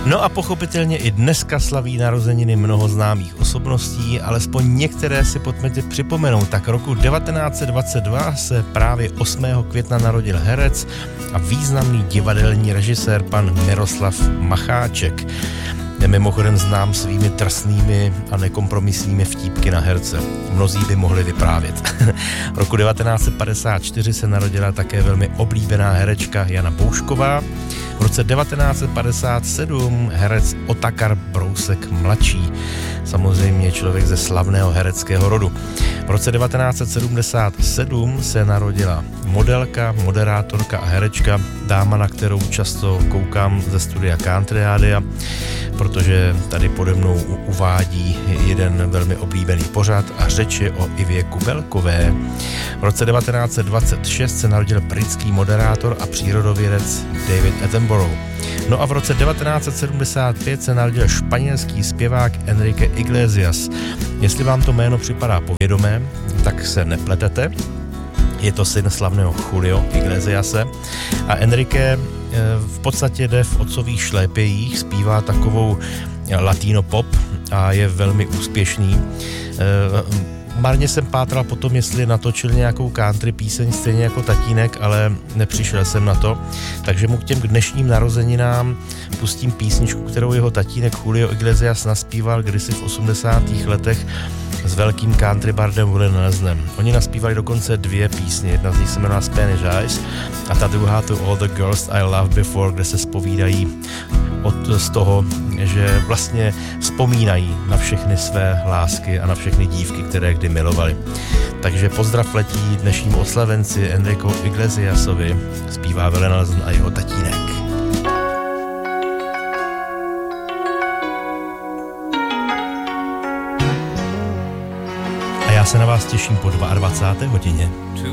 No a pochopitelně i dneska slaví narozeniny mnoho známých osobností, alespoň některé si pojďme připomenout. Tak roku 1922 se právě 8. května narodil herec a významný divadelní režisér pan Miroslav Macháček. Je mimochodem znám svými drsnými a nekompromisními vtípky na herce. Mnozí by mohli vyprávět. Roku 1954 se narodila také velmi oblíbená herečka Jana Boušková. V roce 1957 herec Otakar Brousek mladší. Samozřejmě člověk ze slavného hereckého rodu. V roce 1977 se narodila modelka, moderátorka a herečka, dáma, na kterou často koukám ze studia Country Rádia, protože tady pode mnou uvádí jeden velmi oblíbený pořad a řeč je o Ivě Kubelkové. V roce 1926 se narodil britský moderátor a přírodovědec David Attenborough. No a v roce 1975 se narodil španělský zpěvák Enrique Iglesias. Jestli vám to jméno připadá povědomé, tak se nepletete. Je to syn slavného Julio Iglesiase a Enrique v podstatě jde v otcových šlépějích, zpívá takovou latino pop a je velmi úspěšný. Marně jsem pátral potom, jestli natočil nějakou country píseň stejně jako tatínek, ale nepřišel jsem na to. Takže mu k těm dnešním narozeninám pustím písničku, kterou jeho tatínek Julio Iglesias naspíval kdysi v 80. letech s velkým country bardem Willie Nelsonem. Oni naspívali dokonce 2 písně, jedna z nich se jmenuje Spanish Eyes a ta druhá To All the Girls I Loved Before, kde se zpovídají z toho, že vlastně vzpomínají na všechny své lásky a na všechny dívky, které kdy milovali. Takže pozdrav letí dnešnímu oslavenci Enrico Iglesiasovi, zpívá Willie Nelson a jeho tatínek. A já se na vás těším po 22. hodině.